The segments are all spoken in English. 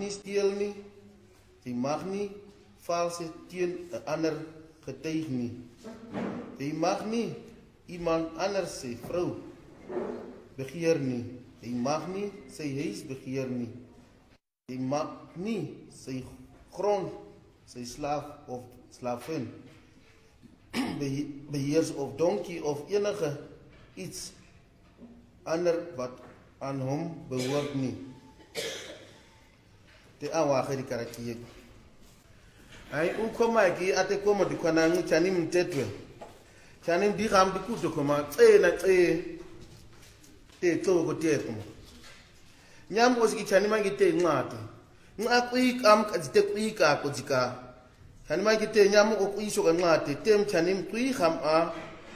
nie steel nie. Jy mag nie valse teen 'n ander getuig nie. Jy mag nie iemand anders se vrou begeer nie. Jy mag nie sy huis begeer nie. Jy mag nie sy grond, sy slaaf of slavin beheers of donkie of enige iets ander wat aan hom behoort nie. Te awaga di karakter. Ai ukoma ki ate komo di kwana ngi chani mtetwe. Chani di gam di kuto koma na te to te komo. Nyam oski chani mangi te ngati. Ngakui kam kazite kuika ko jika. Chani mangi te nyam o kuisho ka ngati tem chani mkui kham a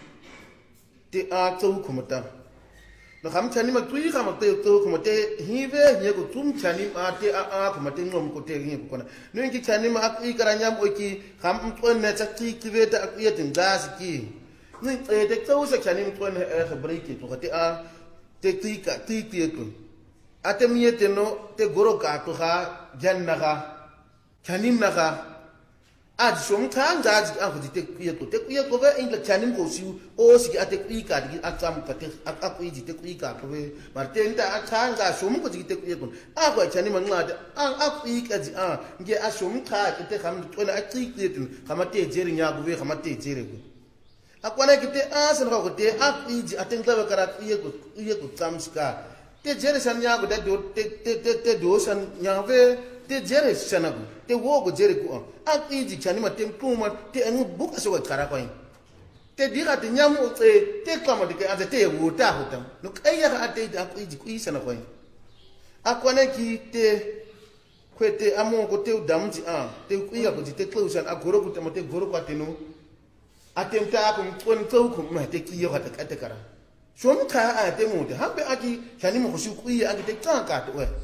te a to komota. No kham chani ma tui kham te to komote hive nye ko tum chani ma te a komote ngom ko te ngi ko na. No ngi chani ma akui karanyam o ki kham mtwen ne chaki kiveta akui tin gas ki. Ni te to sa chani mtwen e khabriki to te a te tika ti ko. Atem yete no te goro ka to ha janna ga chanim na ga ad som thang ga a ko te kuye ko ve ingla chanim ko siu o si ate kuyi ka di atam ka te akui di te kuyi ka ko ve mar te nda a thang ga som ko di te kuye ko a ko chanim ma ngada a kuyi ka di a nge a som tha te kham to na a ti tin khama te jeri nya go ve khama te jeri ko akwana ki te a san ko te a kuyi di ate ngla ka ra kuye ko tam ska te jere san nya go da do te do san nya ve te jere san go te wo go jere ko a kuyi chani ma tem puma te anu buka so kara ko te diga te nyamu te kama de ka te wo ta hotam no kaya ka ate da kuyi san ko akwana ki te kwete amo ko te damji a te kuyi ko te closer a goro ko te goro ko te no atemta ko kon ko ma te kiyo ka te kara shom ka a te mo te hambe aki chani mo shi kuyi aki te ka to we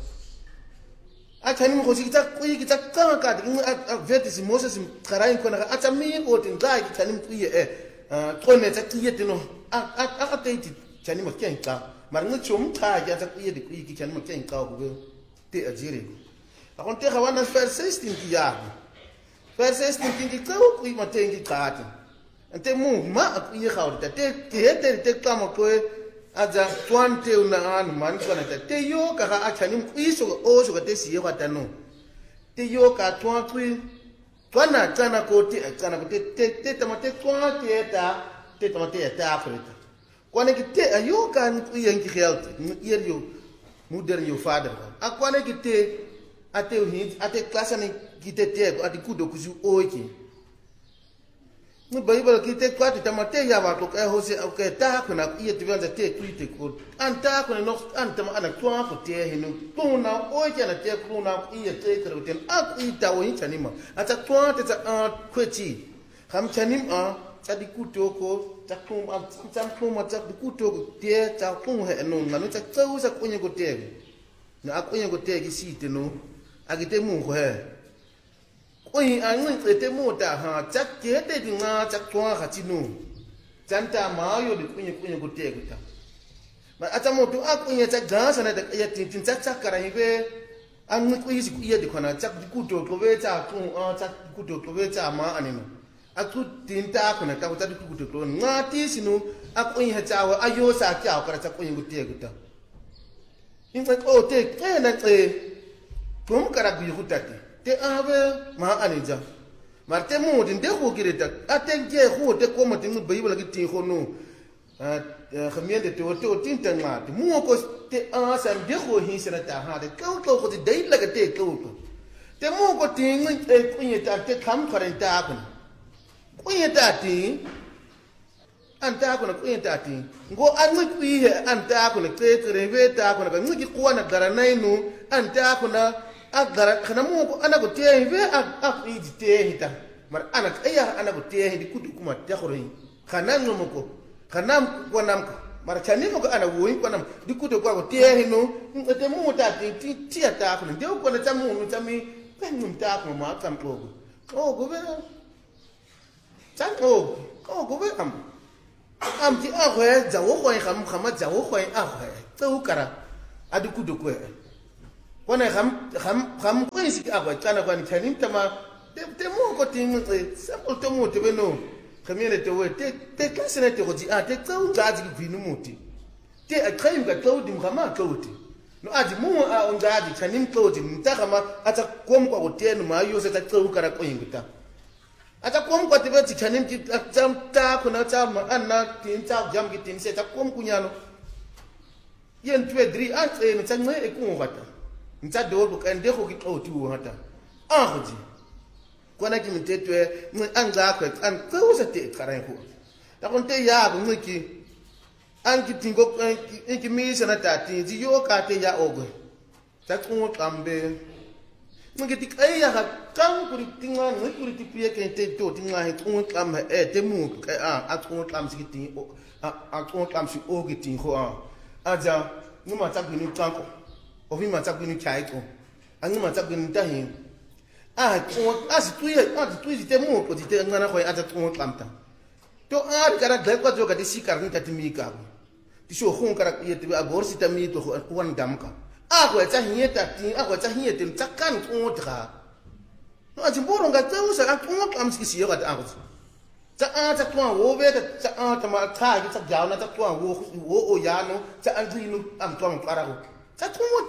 a chani mo shi ta kuyi ki ta ka a vete si moses karain ko na a ta mi o tin ga ki chani kuyi ko ne ta kiye te no a te ti chani mo ken ka mar ngo shom ka ya ta kuyi de kuyi ki chani mo ken ka ko te a jire a kon te khawana verse 16 ki ya verse 16 ki ko kuyi ma te ngi ka ta ante mu ma akuye khawrita te kama ko aja twante una an man kona te yo ka ga achani mkwiso o so te siye kwa tano te yo ka twantwi twana tana ko te tana ko te tamate twante te tamate ta afrika kwana ki te ayo ka mkuye ngi khelt yer yo muder yo father akwana ki te ate klasa ni ki te ati kudo kuju oiki no Bible ki te kwati tamate ya ba ko hose o ke ta ko na ie te vanda te tuite ko anta ko no anta ma ana twa ko te hinu tuna o ke na te ko na ie te kro ten a i ta o hincha nima ata twa te ta kweti ham chanim a ta di kuto ko ta kum a ta kum a ta di kuto ko te ta kum he no ngano ta tsau sa ko nye ko te na a ko nye ko te ki si te no a ki te mu ko he oi angin te mota ha chak ke te dinga chak twa ha chinu chanta ma yo de kunye ko te ko ta ma ata moto a kunye chak ga sana de ya tin chak kara hibe an ku yisi ku ye de kona chak ku to ko ve cha ku chak ku to ko ve cha ma anino a ku tin ta ko na ta ko ta ku to ko nga ti sinu a kunye ha cha wa ayo sa kya ko chak kunye ko te ko ta in fa o te na kum kara ku yu ta te ave ma anija marte mo din de ko gireta ate je ko te ko mo tin Bible ki tin ko no khamiende te o tin tan ma te mo ko te san de ko hin sera ta ha de ko te dai la te ko te mo ko tin e kunye ta te kam kharenta ko kunye ta tin anta ko na kunye ta tin ngo an mu kuye anta ko na te kreve ta ko na ngi ko na garanai no anta ko na agara kana mo ko ana ko te ve a fi di te hita mar ana kaya ana ko te di kudu kuma te khori kana no ko kana ko nam ko mar chani mo ko ana wo ko nam di kudu ko te hino te mo ta ti ta ko de ko na tamu no tami pen mum ta ko ma kam ko go be chan go be am ti a ko za wo ko kham khama za wo ko a ko to kara adu kudu ko kona gam kwisi ka ba tsana kwa nthani tama te mo ko ting sample to mo te beno khamele te we te klasene te go di a te tsau tsazi ki vinu muti te a khaim ka tsaudi mkhama tsaudi no aji mu a ongaji tsanim tsaudi mtakama ata kom kwa hotenu ma yo se ta tsau kara ko ingita ata kom kwa te beti tsanim ki tsam ta kuna tsam anna tin tsa jam ki tin se ta kom kunyano yen twe dri a tsene tsangwe e ku ngata ntsa do bu kan de go ki tsaudi wo hata a goji kwana ki mtetwe anga kwa an tsausa te kara ko ta kon te ya bu ngiki anki tingo inki misa na tati ji yo ka te ya ogo ta ku tambe ngi tik ay ya kan kuri tinga ngi kuri tipie ke te to tinga he ku tam e te mu a ku tam si ti a ku tam si o ki tin ho a ja ni ma ta gini tanko o vi ma ta gini chai ko an ma ta gini ta hin a ku a si tu ye a tu si te mu ko ti te ngana ko a ta ku tam ta to a kara dai kwa jo ka ti si kar ni ta ti mi ka ti sho khon kara ye ti a bor si ta mi to wan dam ka a ko ta hiye ta ti a ko ta hiye ti ta kan ko tra no a ti boro nga ta usa ka ko am si si yo ka ta ko ta a ta to wo ve ta a ta ma ta ki ta ja na ta to wo o ya no ta an ti no am to am para ko ta to mo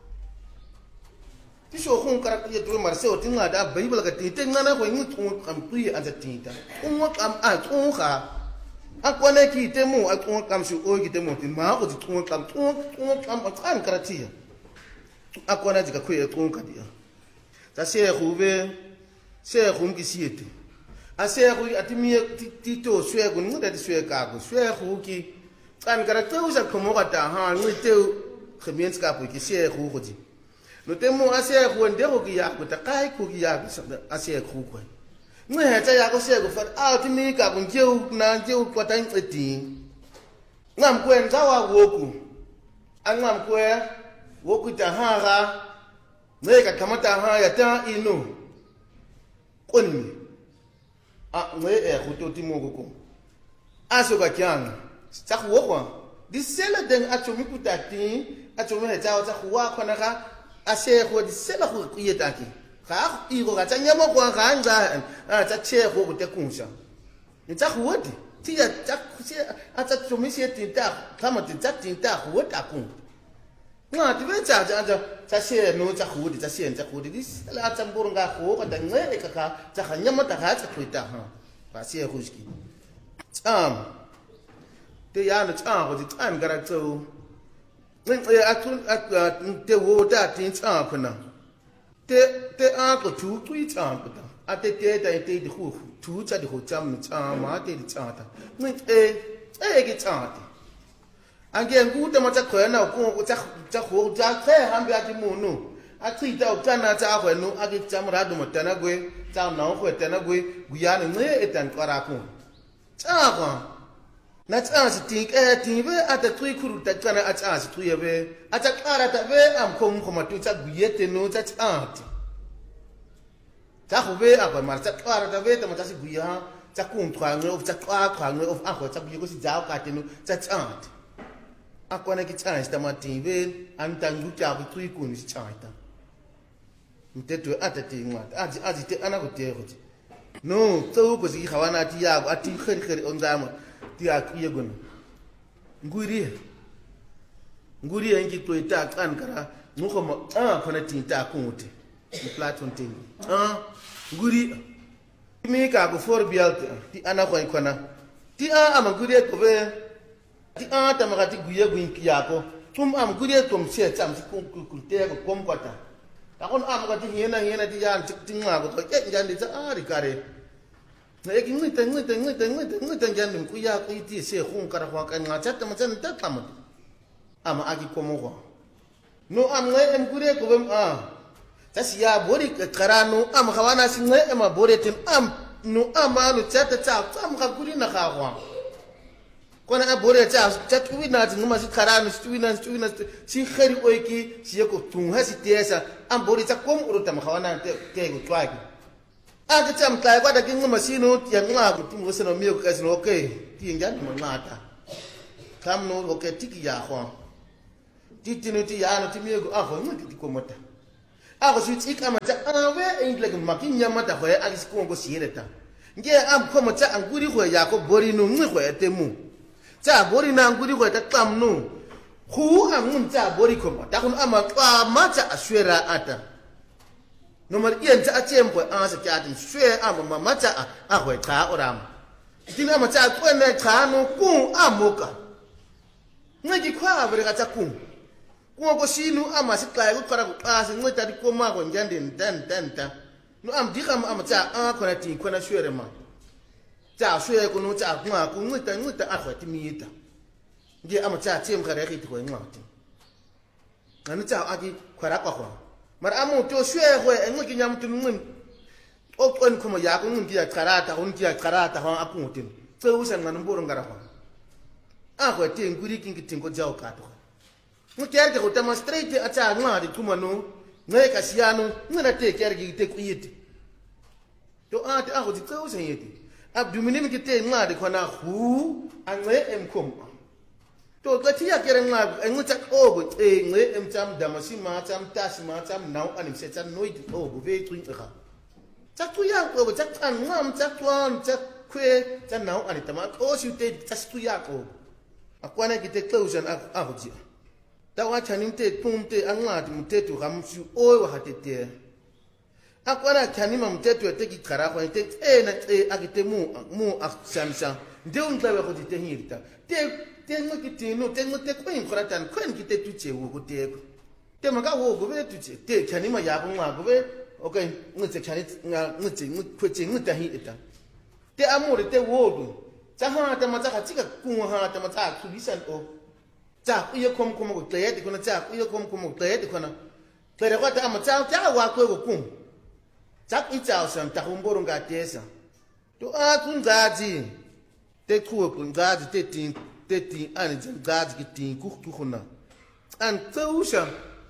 ti sho khon kara ye to mar se o ti nga da bible ka ti te ngana ko ngi to am tu ye a ta ti ta ko am a to kha akwane ki temu akon kam shi o ki temu tin ma o ti tun kam an karatiya akwana jika kwe tun ka dia ta shehu be shehu ki siete a shehu atimi ti to shehu ni da shehu ka ko shehu ki an karatu usa komo ka ta ha ni te khemens ka po ki shehu ko ji no temu a shehu ndero ki ya ko ta kai ko ki ya a shehu ko ngi heta ya ko se ko fa a ti mi ka kun jeu na jeu ko tan eti ngam kwen za wa woku angam kwe woku ta ha ga ne ka kamata ha ya ta inu konni a ngi e ko to ti mo ko aso ka kyang sa ko ko di sela den a to mi ku ta ti a to me ta wa ko wa ko na ga a se ko di sela ko ku yeta ki ga iro ga tsanya mo kwa ga nza a tsa che go te kunsha ni tsa go di ti ya tsa a tsa tsomisie ti ta kama ti tsa ti ta go ta ku nga ti ve tsa tsa she no tsa go di tsa she tsa go di la tsa mburu nga go ga da nge ka tsa ga nyama ta ga tsa twita ha ba she go ski tsam te ya no tsa go di tsam ga ra tso nge a tun a te wo ta ti tsa kuna te a ko tu tui tsam puta a te ta te di khu tu tsa di ho tsam tsam ma te di tsata ni ki tsata ange ngu te ma tsa khona ko tsa ho tsa khe hambe a ti munu a tsi ta o tsana tsa ho no a ki tsam ra do mata na gwe tsa na ho ta na gwe gu ya ne etan kwara ko tsa kwa na tsa si ti ve a ta tui khuru ta tsana a tsa si tui ve a tsa kara ta ve am khom khoma tu tsa guyete no tsa tsati tsa go ve a ba mar tsa kara ta ve ta ma tsa si guya tsa kun twang of tsa twang of a go tsa guye go si ja ka te no tsa tsati a kwana ki tsa sta ma ti ve an ta ngu tsa go tui kun si tsata mteto a ta ti ngwa a ti te ana go te go no tso go si khawana ti ya a ti kheri on zama ti a kiye gun nguri ngi to ita kan kara nguko ma kona ti ta kunti ni platon tin nguri mi ka go for bialt ti ana ko kona ti ama nguri ko be ti ta ma ti guye gun kiya ko tum am nguri tum se tsam si kun te ko kom kwata ta kon am ko ti hena ti yan ti nga ko ke njan di sa ri kare na e ngi tan jan ku ya ku ti se khun kara kwa kan nga chat ma chan ta tam ama agi ko mo ko no am ngai em kure ko bem ta si ya bori karano am khawana si ngai em bori tim am no ama no chat ta am ka kuri na kha kwa ko na bori chat ku na ti ngma si karano si wina si khari oiki si ko tun ha si tesa am bori ta kom uru tam khawana te ko twaki aka tsam kai kwa da kin masino ya nga ku tim woseno miyo ka sino okay ti ngan mo ngata kam no okay tiki ya khwa ti tinu ti ya no ti miyo a ho ngi ti ko mota go shoot ik ama ta awe engle makin yama ta hoye agis ko go sieleta nge am ko mo ta anguri ho ya ko bori no ngi ho etemu ta bori na anguri ho ta tam no hu amun ta bori ko ma ta kun ama kwa mata ashwera ata no mar ien ta atem ko asa ta tin shwe ama mata a ho ta oram tin ama ta ko na ta no ku amoka ngi kwa bere ka ta ku ko sinu ama siqala ukuqala kuqasa inceda dikoma ko njandeni dan no am dikama ama ta khona ti khona shwere ma ta shwere ko no ta kunga ku nceda akhwathi mita nje ama ta tiem khare khithi ko ncwadi ngani ta aki khara kwa khona mara amu to shwere ko enqiki nyamtu nqin oqon khoma ya ko nqi ya qarata ko nqi ya qarata ha apuntin tseusa ngani mboro ngara kwa akhwathi nguri kingi tingo jaw kato mukerke go demonstrate ata ngadi kumano ngeka siyano ngina te kerke te kuyiti to ati ago di tseusa yeti abdumini kite ngadi khona hu ange emkhom to katia kere ngadi engita ogo nge emtam damasima tam tasima tam now animseta noid ogo ve twinga tatuya ogo tatangam tatwan takwe tan now anitama o shute tastuya ogo akwana kite closure ago ji tawa chanim te pumte angati mutetu gamsu o wa hatete akwana chanima mutetu te kikara ko te na akite mu aksamsa de un tawe ko te hirta te ngoti no te ngote ko in koratan ko in kite tuche wo ko te maga wo go be tuche te chanima ya ko ma go be okay ngotse chanit ngotse ngotse ngota hirta te amore te wo do tsaha ta matsa ka tsika ku ha ta matsa kubisan o ta iyo kom go tleyedi kona ta iyo kom go tleyedi kona tlere kwa ta amata ta wa ko go kum ta itsa sam ta humboro ngatesa to a kunzazi te kuwe kunzazi te tin ani zanzazi ki tin ku khona an tsausha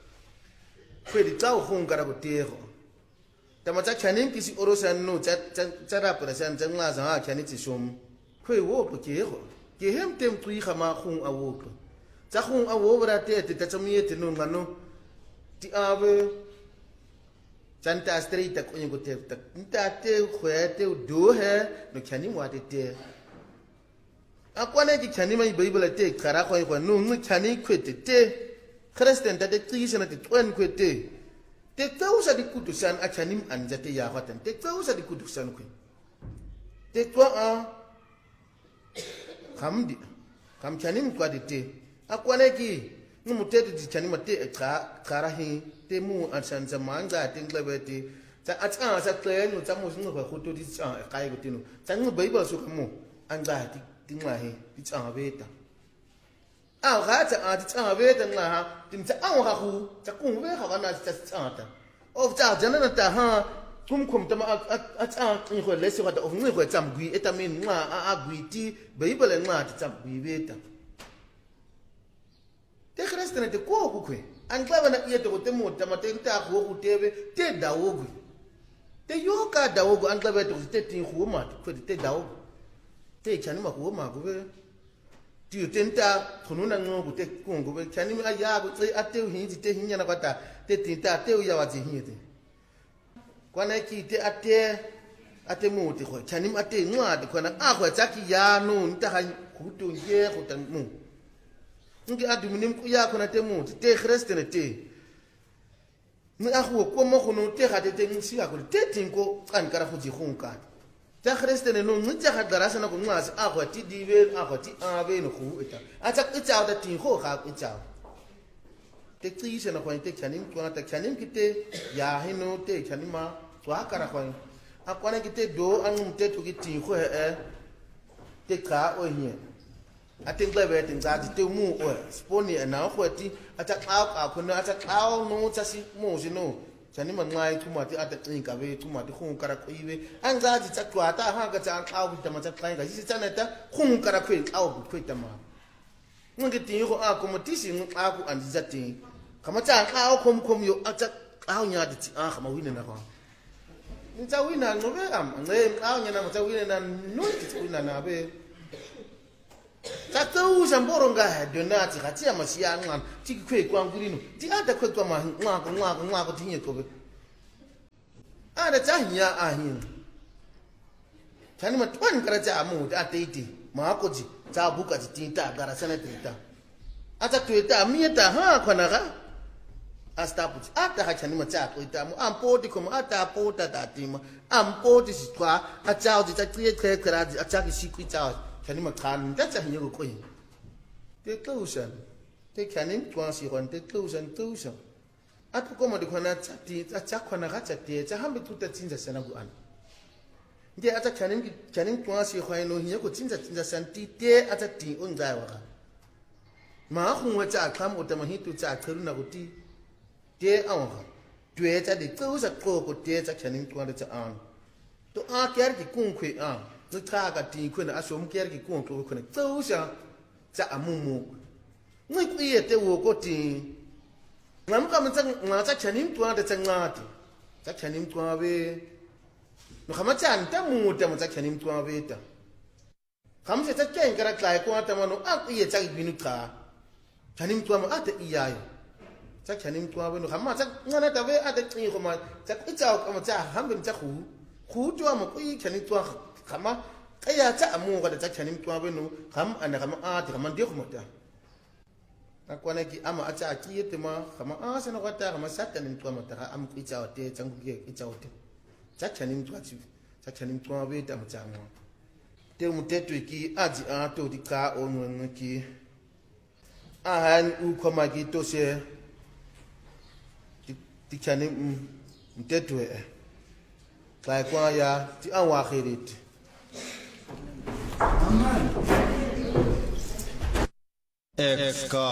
kwedi ta hongara go tero ta mata chanin kisi orosa no ta rapora san nglaza ha chaniti shom kwe wo po kero ke hem tem tui khama khung awo ta khung awo bra te ta tsamiete no ngano ti ave chanta street ta kunyo te ta te khwete do he no khani wa te akwane ki khani mai bible te khara khoi khwa no ngi khani khwete te christian ta te tsisana te twen khwete te tsausa di kutusan a khani anja te ya khwatan te tsausa di kutusan khwe te twa a kamdi kam khani mkwa te akwane ki ngumutete di khani mate khara hi te mu ansanza manga te nglebete ta atsa sa tlenyo tsa mo singo khuto di tsa kai gutino tsa ngi bible so kamo anga ti nglahe ti tsa beta a ga tsa a ti tsa beta nglaha ti tsa a ga khu tsa ku ve ga bana tsa tsa ta of tsa jana ta ha kum ta ma a tsa ngi go lesi ga ta of ngi go tsa mgui eta men ngla a gui ti bible ngla ti tsa gui beta te christian te ko ku kwe anglaba na iye to te mota mate ta go go tebe te dawogu te yoka dawogu anglaba to te tin khuma ko te dawogu te chani ma go ma go be ti tenta khununa ngo te kungu be chani ma ya go tse ate hinji te hinya na kwata te tinta te ya wa ji hinyete kwana ki te ate muti ko chani ma te ngwa de kwana a go tsaki ya no nta ha kuto nge go tan mu ngi adumini ku ya khona te muti te christian te ni a go ko mo go no te ga te ngsi ga go te tinko kan kara go ji khunka ta christian no ngi ja ga darasa na go ngasi a go ti dibe a go ti a be no go eta a tsa itsa da tin go ga itsa te tsise na go te chanim ko na te chanim kite ya hino te chanima twa kara go a kwana kite do an te to ki tin go te ka o hie I think they were in that they move or spony and now what attack out attack out no chassis moves you know Chaniman lie too much at the think away too much home caraquive and that it's a quata hanga out with the matter is Janetta home caraquil out with the man. Look at you are competition out and that thing. Come at how come you attack how you had it ah my winning around. It's a winner no and then how you know a winner and no it's winner. Tatu zamboronga donati katia masianga tikwe kwa ngurino ti ata kwe kwa ngwa ko tinye ko ada cahnya ahin chani matwan kara cha mu da teiti ma ko ji cha buka ji tinta gara sana tinta ata tueta mieta ha kwana ga astapu ata ha chani ma cha ko ita mu ampoti ko ata pota datima ampoti si twa a cha ji cha tie kra a cha ki sikwi cha chani ma kan da cha hinyo ko yin te tausan te chani twa si ron te tausan atu ko mo di kwana cha ti cha kwana ga cha te cha hambe tuta tsinza sana gu an nge ata chani twa si khwai no hinyo ko tsinza san ti te ata ti on za wa ma khungwa cha kham o ta ma hitu cha khru na ko ti te awon tue cha de tausa ko te cha chani twa de cha an to a kyer ki kung khwe a no tra ka ti khwe na asom kyer ki kung ko khwe tausa cha amumu ngui ku ye te wo ko ti ngam ka ma cha chani twa de cha ngati cha chani twa be no khama cha anta mu ta ma cha chani twa be ta kham se cha ken kara klai ko ta ma no a ku ye cha ki binu ka chani twa ma ata iya cha chani twa be no khama cha ngana ta be ata ti ko ma cha ku cha ko ma cha ham bin cha khu twa ma ku chani twa khama kaya cha amu ka cha chani twa be no kham ana khama a ti khama de ko ma ta akwana ki ama acha ki te ma khama a se no ka ta khama sa ta ni twa ma ta am ku cha te chang ku ke cha te cha chani twa chi cha chani twa be ta ma cha mo te mu te tu ki aji a to di ka o no ki a han u ko ma ki to se ti chani te tu e kai kwa ya ti an wa khirit Amen.